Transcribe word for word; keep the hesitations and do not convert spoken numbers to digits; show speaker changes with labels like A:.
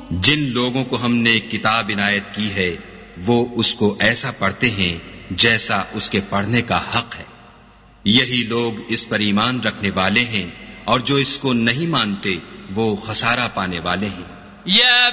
A: जिन लोगों को हमने किताब इनायत की है वो उसको ऐसा पढ़ते हैं जैसा उसके पढ़ने का हक है। यही लोग इस पर ईमान रखने वाले हैं और जो इसको नहीं मानते वो खसारा पाने वाले हैं।